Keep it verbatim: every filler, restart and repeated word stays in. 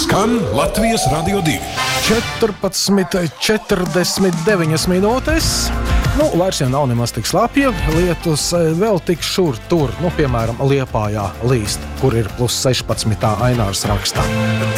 Skan Latvijas Radio divi. četrpadsmit četrdesmit deviņas minūtes. Nu, vairs jau nav nemaz tik slapja. Lietus vēl tik šur tur, nu, piemēram, Liepājā līst, kur ir plus sešpadsmit Ainārs rakstā.